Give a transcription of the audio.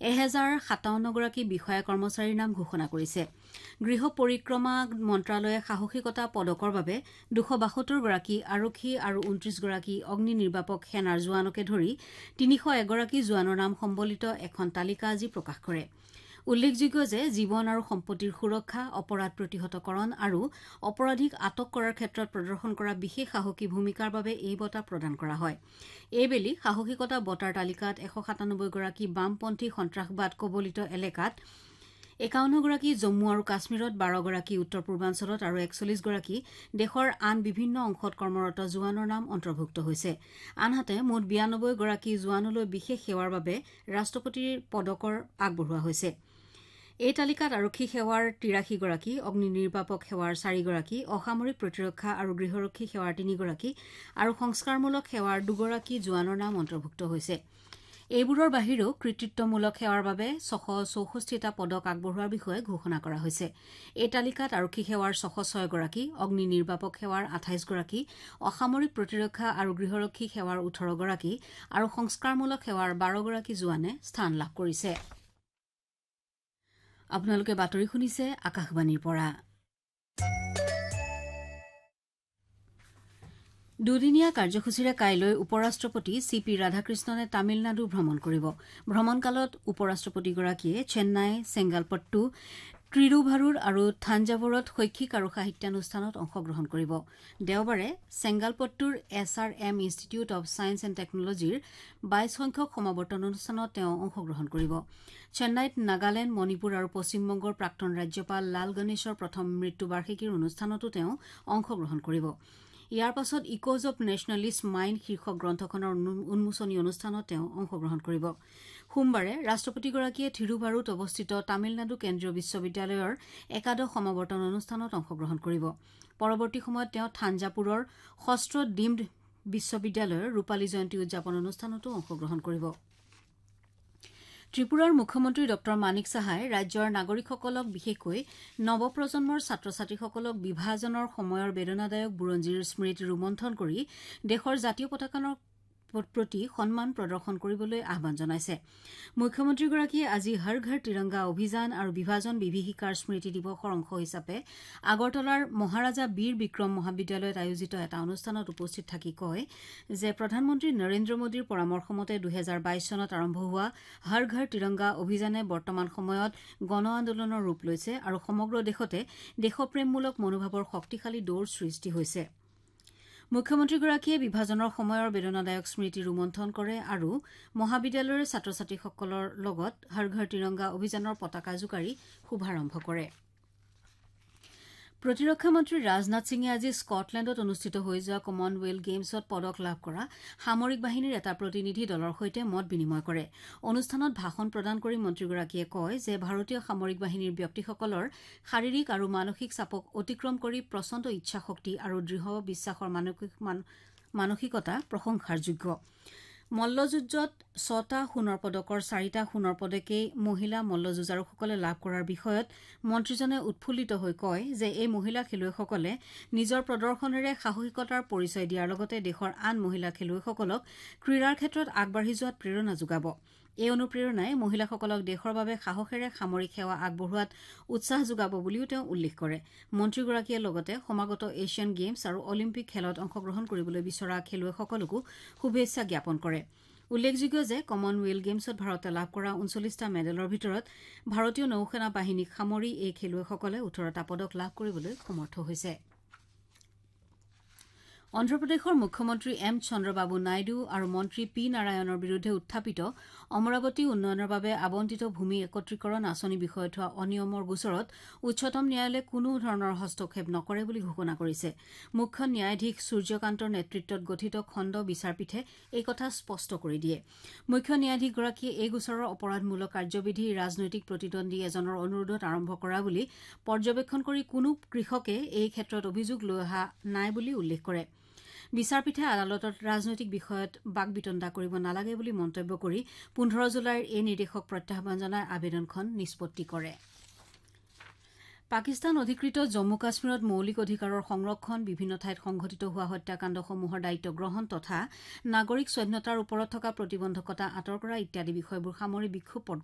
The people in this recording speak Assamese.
1057 গৰাকী বিষয়া কৰ্মচাৰীৰ নাম ঘোষণা কৰিছে। গৃহ পৰিক্ৰমা মন্ত্ৰালয়ে সাহসিকতা পদকৰ বাবে 272 গৰাকী আৰক্ষী আৰু 29 গৰাকী অগ্নি নিৰ্বাপক সেনাৰ জোৱানকে ধৰি 301 গৰাকী জোৱানৰ নাম সম্বলিত এখন তালিকা আজি প্ৰকাশ কৰে। উল্লেখযোগ্য যে জীৱন আৰু সম্পত্তিৰ সুৰক্ষা, অপৰাধ প্ৰতিহতকৰণ আৰু অপৰাধীক আটক কৰাৰ ক্ষেত্ৰত প্ৰদৰ্শন কৰা বিশেষ সাহসী ভূমিকাৰ বাবে এই বঁটা প্ৰদান কৰা হয়। এইবেলি সাহসিকতা বঁটাৰ তালিকাত 197 গৰাকী বামপন্থী সন্ত্ৰাসবাদ কবলিত এলেকাত, 51 গৰাকী জম্মু আৰু কাশ্মীৰত, 12 গৰাকী উত্তৰ পূৰ্বাঞ্চলত আৰু 41 গৰাকী দেশৰ আন বিভিন্ন অংশত কৰ্মৰত জোৱানৰ নাম অন্তৰ্ভুক্ত হৈছে। আনহাতে মুঠ 92 গৰাকী জোৱানলৈ বিশেষ সেৱাৰ বাবে ৰাষ্ট্ৰপতিৰ পদকৰ আগবঢ়োৱা হৈছে। এই তালিকাত আৰক্ষী সেৱাৰ 83 গৰাকী, অগ্নি নিৰ্বাপক সেৱাৰ 4 গৰাকী, অসামৰিক প্ৰতিৰক্ষা আৰু গৃহৰক্ষী সেৱাৰ 3 গৰাকী আৰু সংস্কাৰমূলক সেৱাৰ 2 গৰাকী জোৱানৰ নাম অন্তৰ্ভুক্ত হৈছে। এইবোৰৰ বাহিৰেও কৃতিত্বমূলক সেৱাৰ বাবে 664টা পদক আগবঢ়োৱাৰ বিষয়ে ঘোষণা কৰা হৈছে। এই তালিকাত আৰক্ষী সেৱাৰ 606 গৰাকী, অগ্নি নিৰ্বাপক সেৱাৰ 28 গৰাকী, অসামৰিক প্ৰতিৰক্ষা আৰু গৃহৰক্ষী সেৱাৰ 18 গৰাকী আৰু সংস্কাৰমূলক সেৱাৰ 12 গৰাকী জোৱানে স্থান লাভ কৰিছে। আপোনালোকে বাতৰি শুনিছে আকাশবাণীৰ পৰা। দুদিনীয়া কাৰ্যসূচীৰে কাইলৈ উপ ৰাষ্ট্ৰপতি চি.পি. ৰাধাকৃষ্ণনে তামিলনাডু ভ্ৰমণ কৰিব। ভ্ৰমণকালত উপ ৰাষ্ট্ৰপতিগৰাকীয়ে চেন্নাই, চেংগালপট্টু, ত্ৰিৰুভাৰুৰ আৰু থাঞ্জাভুৰত শৈক্ষিক আৰু সাহিত্যানুষ্ঠানত অংশগ্ৰহণ কৰিব। দেওবাৰে চেংগালপট্টুৰ SRM institute of science and টেকনলজিৰ 22 সংখ্যক সমাৱৰ্তন অনুষ্ঠানত তেওঁ অংশগ্ৰহণ কৰিব। চেন্নাইত নাগালেণ্ড, মণিপুৰ আৰু পশ্চিমবংগৰ প্ৰাক্তন ৰাজ্যপাল লাল গণেশৰ প্ৰথম মৃত্যুবাৰ্ষিকীৰ অনুষ্ঠানতো তেওঁ অংশগ্ৰহণ কৰিব। ইয়াৰ পাছত ইকোজ অব নেশ্যনেলিষ্ট মাইণ্ড শীৰ্ষক গ্ৰন্থখনৰ উন্মোচনী অনুষ্ঠানত তেওঁ অংশগ্ৰহণ কৰিব। সোমবাৰে ৰাষ্ট্ৰপতিগৰাকীয়ে থিৰুভাৰুত অৱস্থিত তামিলনাডু কেন্দ্ৰীয় বিশ্ববিদ্যালয়ৰ একাদশ সমাৱৰ্তন অনুষ্ঠানত অংশগ্ৰহণ কৰিব। পৰৱৰ্তী সময়ত তেওঁ থাঞ্জাপুৰৰ ষষ্ঠ ডিমড বিশ্ববিদ্যালয়ৰ ৰূপালী জয়ন্তী উদযাপন অনুষ্ঠানতো অংশগ্ৰহণ কৰিব। ত্ৰিপুৰাৰ মুখ্যমন্ত্ৰী ড মানিক চাহাই ৰাজ্যৰ নাগৰিকসকলক, বিশেষকৈ নৱপ্ৰজন্মৰ ছাত্ৰ ছাত্ৰীসকলক বিভাজনৰ সময়ৰ বেদনাদায়ক বুৰঞ্জীৰ স্মৃতি ৰোমন্থন কৰি দেশৰ জাতীয় পতাকানৰ প্ৰতি সন্মান প্ৰদৰ্শন কৰিবলৈ আহ্বান জনাইছে। মুখ্যমন্ত্ৰীগৰাকীয়ে আজি হৰ ঘৰ তিৰংগা অভিযান আৰু বিভাজন বিভীষিকাৰ স্মৃতি দিৱসৰ অংশ হিচাপে আগৰতলাৰ মহাৰাজা বীৰ বিক্ৰম মহাবিদ্যালয়ত আয়োজিত এটা অনুষ্ঠানত উপস্থিত থাকি কয় যে প্ৰধানমন্ত্ৰী নৰেন্দ্ৰ মোদীৰ পৰামৰ্শমতে 2022 চনত আৰম্ভ হোৱা হৰ ঘৰ তিৰংগা অভিযানে বৰ্তমান সময়ত গণ আন্দোলনৰ ৰূপ লৈছে আৰু সমগ্ৰ দেশতে দেশপ্ৰেমমূলক মনোভাৱৰ শক্তিশালী দৌৰ সৃষ্টি হৈছে। মুখ্যমন্ত্ৰীগৰাকীয়ে বিভাজনৰ সময়ৰ বেদনাদায়ক স্মৃতি ৰোমন্থন কৰে আৰু মহাবিদ্যালয়ৰ ছাত্ৰ ছাত্ৰীসকলৰ লগত হৰ ঘৰ তিৰংগা অভিযানৰ পতাকা জোকাৰি শুভাৰম্ভ কৰে। প্ৰতিৰক্ষা মন্ত্ৰী ৰাজনাথ সিঙে আজি স্কটলেণ্ডত অনুষ্ঠিত হৈ যোৱা কমনৱেলথ গেমছত পদক লাভ কৰা সামৰিক বাহিনীৰ এটা প্ৰতিনিধি দলৰ সৈতে মত বিনিময় কৰে। অনুষ্ঠানত ভাষণ প্ৰদান কৰি মন্ত্ৰীগৰাকীয়ে কয় যে ভাৰতীয় সামৰিক বাহিনীৰ ব্যক্তিসকলৰ শাৰীৰিক আৰু মানসিক চাপক অতিক্ৰম কৰি প্ৰচণ্ড ইচ্ছাশক্তি আৰু দৃঢ় বিশ্বাসৰ মানসিকতা প্ৰশংসাৰ যোগ্য। মল্লযুঁজত 6টা সোণৰ পদকৰ 4টা সোণৰ পদকেই মহিলা মল্লযুঁজাৰুসকলে লাভ কৰাৰ বিষয়ত মন্ত্ৰীজনে উৎফুল্লিত হৈ কয় যে এই মহিলা খেলুৱৈসকলে নিজৰ প্ৰদৰ্শনেৰে সাহসিকতাৰ পৰিচয় দিয়াৰ লগতে দেশৰ আন মহিলা খেলুৱৈসকলক ক্ৰীড়াৰ ক্ষেত্ৰত আগবাঢ়ি যোৱাত প্ৰেৰণা যোগাব। এই অনুপ্ৰেৰণাই মহিলাসকলক দেশৰ বাবে সাহসেৰে সামৰিক সেৱা আগবঢ়োৱাত উৎসাহ যোগাব বুলিও তেওঁ উল্লেখ কৰে। মন্ত্ৰীগৰাকীয়ে লগতে সমাগত এছিয়ান গেমছ আৰু অলিম্পিক খেলত অংশগ্ৰহণ কৰিবলৈ বিচৰা খেলুৱৈসকলকো শুভেচ্ছা জ্ঞাপন কৰে। উল্লেখযোগ্য যে কমনৱেলথ গেমছত ভাৰতে লাভ কৰা 39টা মেডেলৰ ভিতৰত ভাৰতীয় নৌসেনা বাহিনীক সামৰি এই খেলুৱৈসকলে 18টা পদক লাভ কৰিবলৈ সমৰ্থ হৈছে। অন্ধ্ৰপ্ৰদেশৰ মুখ্যমন্ত্ৰী এম চন্দ্ৰবাবু নাইডু আৰু মন্ত্ৰী পি নাৰায়ণৰ বিৰুদ্ধে উত্থাপিত অমৰাৱতী উন্নয়নৰ বাবে আবণ্টিত ভূমি একত্ৰীকৰণ আঁচনি বিষয়ত হোৱা অনিয়মৰ গোচৰত উচ্চতম ন্যায়ালয়ে কোনো ধৰণৰ হস্তক্ষেপ নকৰে বুলি ঘোষণা কৰিছে। মুখ্য ন্যায়াধীশ সূৰ্যকান্তৰ নেতৃত্বত গঠিত খণ্ড বিচাৰপীঠে এই কথা স্পষ্ট কৰি দিয়ে। মুখ্য ন্যায়াধীশগৰাকীয়ে এই গোচৰৰ অপৰাধমূলক কাৰ্যবিধি ৰাজনৈতিক প্ৰতিদ্বন্দ্বী এজনৰ অনুৰোধত আৰম্ভ কৰা বুলি পৰ্যবেক্ষণ কৰি কোনো কৃষকে এই ক্ষেত্ৰত অভিযোগ লৈ অহা নাই বুলি উল্লেখ কৰে। বিচাৰপীঠে আদালতত ৰাজনৈতিক বিষয়ত বাকবিতণ্ডা কৰিব নালাগে বুলি মন্তব্য কৰি 15 জুলাইৰ এই নিৰ্দেশক প্ৰত্যাহ্বান জনাই আবেদনখন নিষ্পত্তি কৰে। পাকিস্তান অধিকৃত জম্মু কাশ্মীৰত মৌলিক অধিকাৰৰ সংৰক্ষণ, বিভিন্ন ঠাইত সংঘটিত হোৱা হত্যাকাণ্ডসমূহৰ দায়িত্ব গ্ৰহণ তথা নাগৰিক স্বাধীনতাৰ ওপৰত থকা প্ৰতিবন্ধকতা আঁতৰ কৰা ইত্যাদি বিষয়বোৰ সামৰি বিক্ষোভ